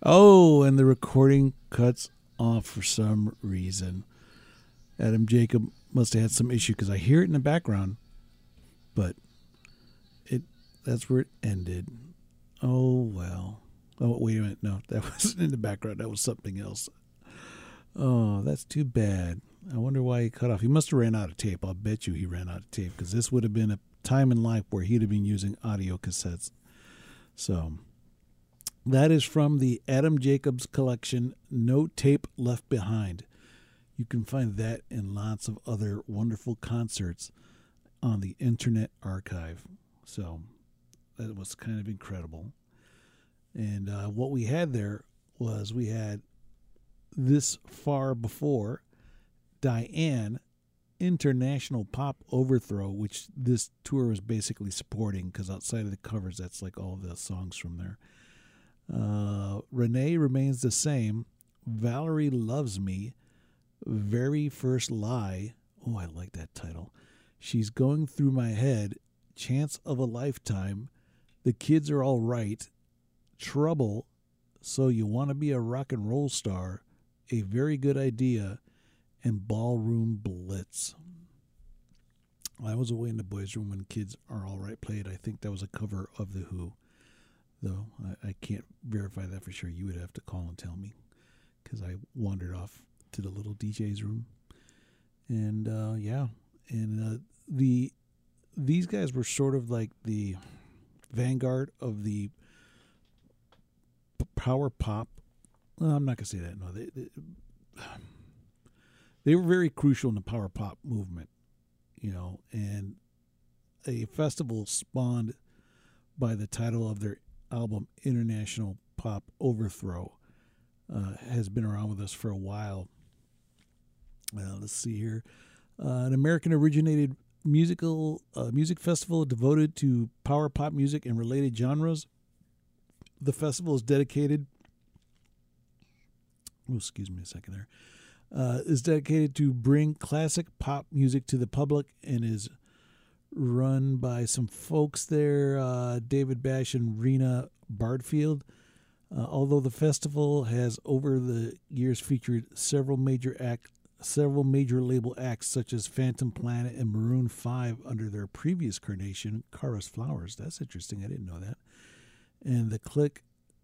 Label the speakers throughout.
Speaker 1: Oh, and the recording cuts off for some reason. Adam Jacob must have had some issue because I hear it in the background, but that's where it ended. Oh, well. Oh, wait a minute. No, that wasn't in the background. That was something else. Oh, that's too bad. I wonder why he cut off. He must have ran out of tape. I'll bet you he ran out of tape because this would have been a time in life where he'd have been using audio cassettes. So that is from the Adam Jacobs collection, No Tape Left Behind. You can find that and lots of other wonderful concerts on the Internet Archive. So that was kind of incredible. And what we had there was we had This Far Before, Diane, International Pop Overthrow, which this tour was basically supporting because outside of the covers, that's like all the songs from there. Renee Remains the Same, Valerie Loves Me, Very First Lie. Oh, I like that title. She's Going Through My Head, Chance of a Lifetime, The Kids Are All Right, Trouble, So You Want to Be a Rock and Roll Star, A Very Good Idea, and Ballroom Blitz. I was away in the boys' room when Kids Are All Right played. I think that was a cover of The Who, though I can't verify that for sure. You would have to call and tell me because I wandered off to the little DJ's room. And these guys were sort of like the vanguard of the power pop. Well, I'm not gonna say that. No, they were very crucial in the power pop movement, and a festival spawned by the title of their album, International Pop Overthrow, has been around with us for a while. Let's see here. An American-originated music festival devoted to power pop music and related genres. The festival is dedicated. Oh, excuse me a second there. Is dedicated to bring classic pop music to the public and is run by some folks there, David Bash and Rena Bardfield. Although the festival has over the years featured several major label acts such as Phantom Planet and Maroon 5 under their previous incarnation, Kara's Flowers. That's interesting. I didn't know that. And the Click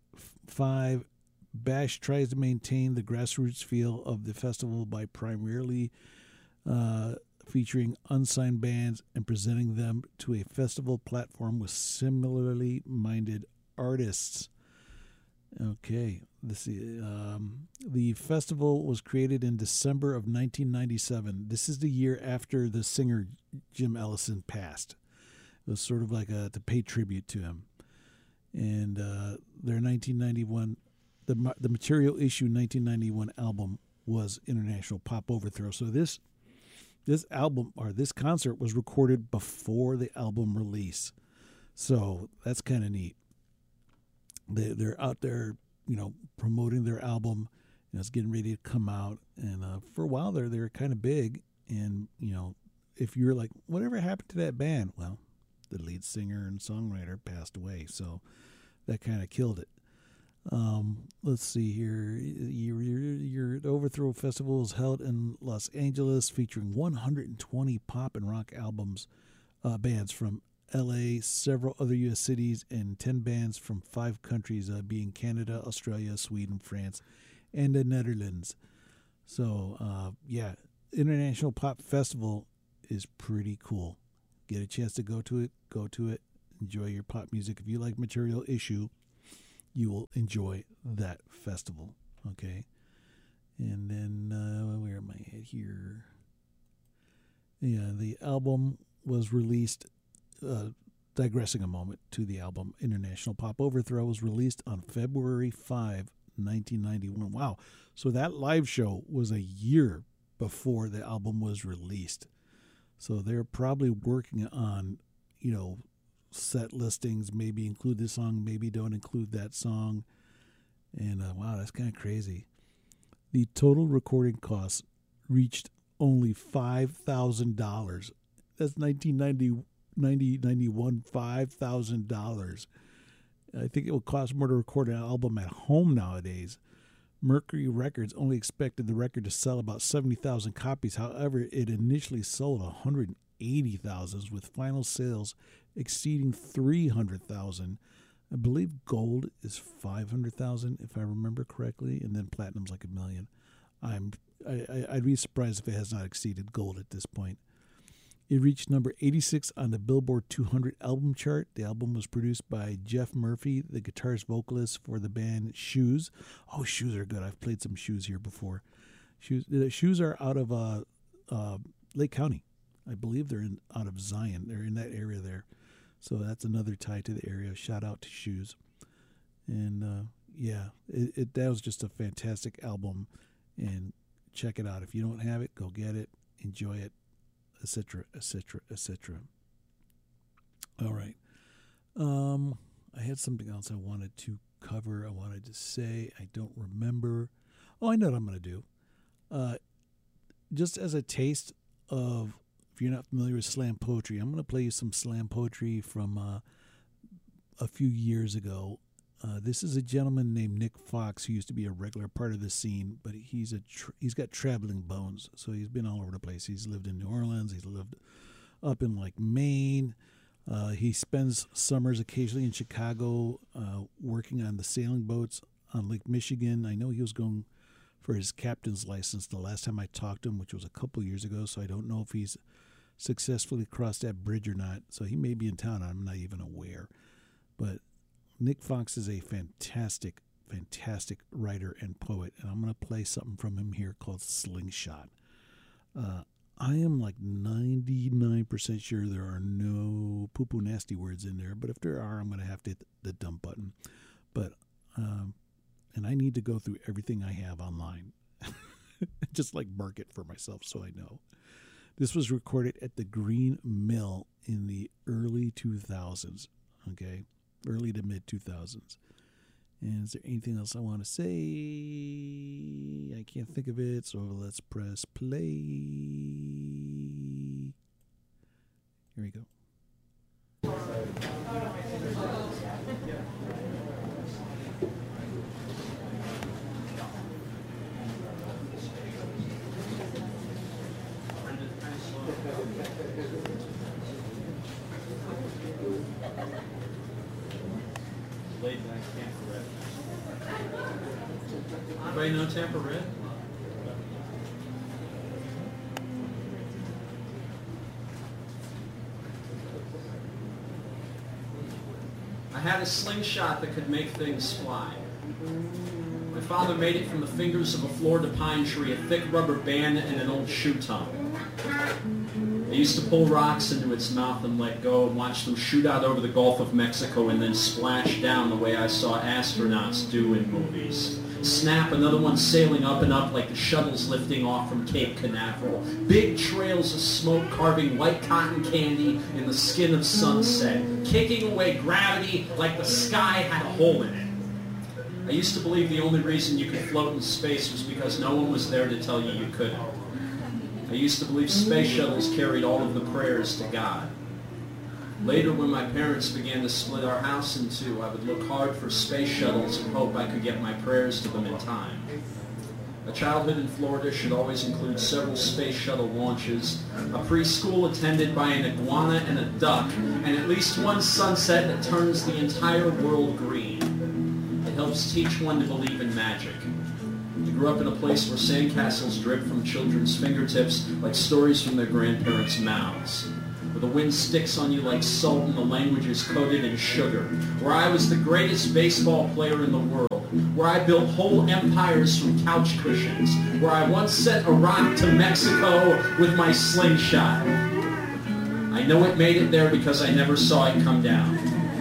Speaker 1: 5, Bash tries to maintain the grassroots feel of the festival by primarily featuring unsigned bands and presenting them to a festival platform with similarly minded artists. Okay, let's see. The festival was created in December of 1997. This is the year after the singer Jim Ellison passed. It was sort of like to pay tribute to him. And their 1991, the Material Issue 1991 album was International Pop Overthrow. So this album or this concert was recorded before the album release. So that's kind of neat. They're out there, promoting their album. It's getting ready to come out, and for a while they're kind of big. And if you're like, whatever happened to that band? Well, the lead singer and songwriter passed away, so that kind of killed it. Let's see here. Your Overthrow Festival is held in Los Angeles, featuring 120 pop and rock bands from LA, several other U.S. cities, and 10 bands from 5 countries, being Canada, Australia, Sweden, France, and the Netherlands. So, International Pop Festival is pretty cool. Get a chance to go to it, enjoy your pop music. If you like Material Issue, you will enjoy that festival, okay? And then, where am I at here? Yeah, the album was released, digressing a moment to the album, International Pop Overthrow was released on February 5, 1991. Wow. So that live show was a year before the album was released. So they're probably working on, set listings, maybe include this song, maybe don't include that song. And wow, that's kind of crazy. The total recording costs reached only $5,000. That's 1991, $5,000. I think it would cost more to record an album at home nowadays. Mercury Records only expected the record to sell about 70,000 copies. However, it initially sold 180,000, with final sales exceeding 300,000. I believe gold is 500,000, if I remember correctly, and then platinum's like 1 million. I'd be surprised if it has not exceeded gold at this point. It reached number 86 on the Billboard 200 album chart. The album was produced by Jeff Murphy, the guitarist vocalist for the band Shoes. Oh, Shoes are good. I've played some Shoes here before. Shoes are out of Lake County. I believe they're out of Zion. They're in that area there. So that's another tie to the area. Shout out to Shoes. And that was just a fantastic album. And check it out. If you don't have it, go get it. Enjoy it. Etc., etc., etc. All right. I had something else I wanted to cover. I wanted to say. I don't remember. Oh, I know what I'm going to do. Just as a taste of, if you're not familiar with slam poetry, I'm going to play you some slam poetry from a few years ago. This is a gentleman named Nick Fox who used to be a regular part of the scene, but he's got traveling bones, so he's been all over the place. He's lived in New Orleans. He's lived up in like Maine. He spends summers occasionally in Chicago working on the sailing boats on Lake Michigan. I know he was going for his captain's license the last time I talked to him, which was a couple years ago, so I don't know if he's successfully crossed that bridge or not. So he may be in town. I'm not even aware. But Nick Fox is a fantastic, fantastic writer and poet, and I'm going to play something from him here called Slingshot. I am like 99% sure there are no poo-poo nasty words in there, but if there are, I'm going to have to hit the dump button. But, and I need to go through everything I have online, just like mark it for myself so I know. This was recorded at the Green Mill in the early 2000s, okay? Early to mid 2000s. And is there anything else I want to say? I can't think of it, so let's press play. Here we go.
Speaker 2: Late night Tampa Red. Anybody know Tampa Red? I had a slingshot that could make things fly. My father made it from the fingers of a Florida pine tree, a thick rubber band, and an old shoe tongue. I used to pull rocks into its mouth and let go and watch them shoot out over the Gulf of Mexico and then splash down the way I saw astronauts do in movies. Snap, another one sailing up and up like the shuttles lifting off from Cape Canaveral. Big trails of smoke carving white cotton candy in the skin of sunset, kicking away gravity like the sky had a hole in it. I used to believe the only reason you could float in space was because no one was there to tell you you couldn't. I used to believe space shuttles carried all of the prayers to God. Later, when my parents began to split our house in two, I would look hard for space shuttles and hope I could get my prayers to them in time. A childhood in Florida should always include several space shuttle launches, a preschool attended by an iguana and a duck, and at least one sunset that turns the entire world green. It helps teach one to believe in magic. I grew up in a place where sandcastles drip from children's fingertips like stories from their grandparents' mouths, where the wind sticks on you like salt and the language is coated in sugar, where I was the greatest baseball player in the world, where I built whole empires from couch cushions, where I once sent a rock to Mexico with my slingshot. I know it made it there because I never saw it come down.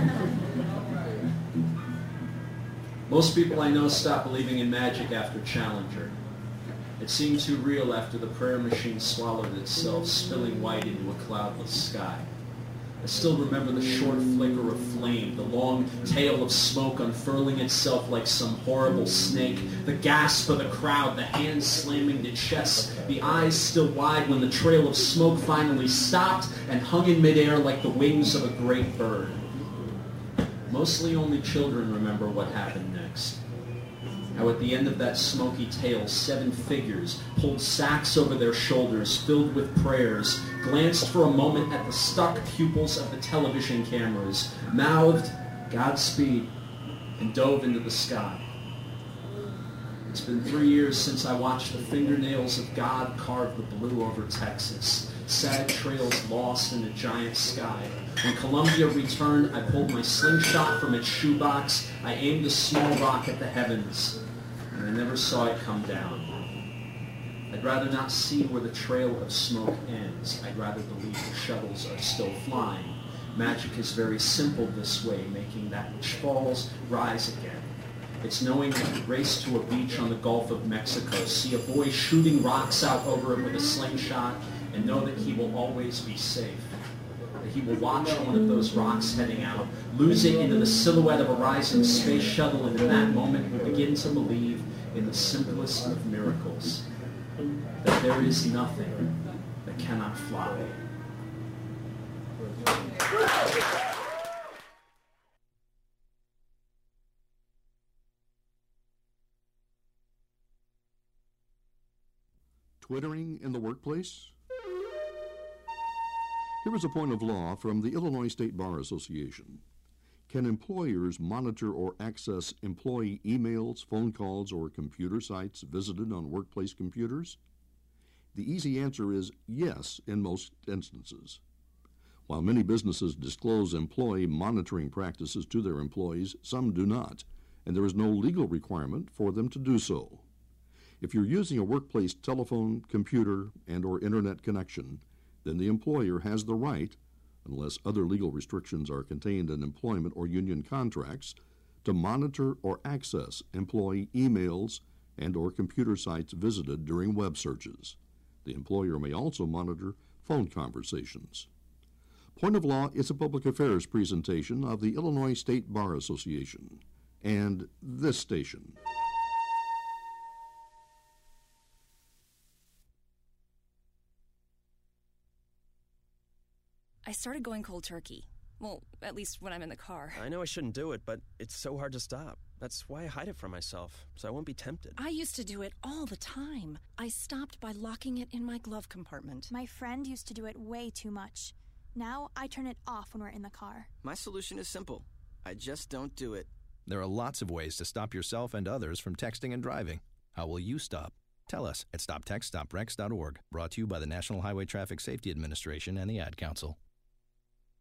Speaker 2: Most people I know stop believing in magic after Challenger. It seemed too real after the prayer machine swallowed itself, spilling white into a cloudless sky. I still remember the short flicker of flame, the long tail of smoke unfurling itself like some horrible snake, the gasp of the crowd, the hands slamming to chests, the eyes still wide when the trail of smoke finally stopped and hung in midair like the wings of a great bird. Mostly only children remember what happened next. How at the end of that smoky tale, 7 figures pulled sacks over their shoulders filled with prayers, glanced for a moment at the stuck pupils of the television cameras, mouthed Godspeed, and dove into the sky. It's been 3 years since I watched the fingernails of God carve the blue over Texas. Sad trails lost in a giant sky. When Columbia returned, I pulled my slingshot from its shoebox. I aimed a small rock at the heavens, and I never saw it come down. I'd rather not see where the trail of smoke ends. I'd rather believe the shuttles are still flying. Magic is very simple this way, making that which falls rise again. It's knowing that you race to a beach on the Gulf of Mexico, see a boy shooting rocks out over it with a slingshot, and know that he will always be safe. That he will watch one of those rocks heading out, lose it into the silhouette of a rising space shuttle, and in that moment will begin to believe in the simplest of miracles, that there is nothing that cannot fly.
Speaker 3: Twittering in the workplace? Here is a point of law from the Illinois State Bar Association. Can employers monitor or access employee emails, phone calls, or computer sites visited on workplace computers? The easy answer is yes in most instances. While many businesses disclose employee monitoring practices to their employees, some do not, and there is no legal requirement for them to do so. If you're using a workplace telephone, computer, and/or internet connection, then the employer has the right, unless other legal restrictions are contained in employment or union contracts, to monitor or access employee emails and/or computer sites visited during web searches. The employer may also monitor phone conversations. Point of Law is a public affairs presentation of the Illinois State Bar Association and this station.
Speaker 4: I started going cold turkey. Well, at least when I'm in the car.
Speaker 5: I know I shouldn't do it, but it's so hard to stop. That's why I hide it from myself, so I won't be tempted.
Speaker 4: I used to do it all the time. I stopped by locking it in my glove compartment.
Speaker 6: My friend used to do it way too much. Now I turn it off when we're in the car.
Speaker 7: My solution is simple. I just don't do it.
Speaker 8: There are lots of ways to stop yourself and others from texting and driving. How will you stop? Tell us at StopTextStopWrecks.org. Brought to you by the National Highway Traffic Safety Administration and the Ad Council.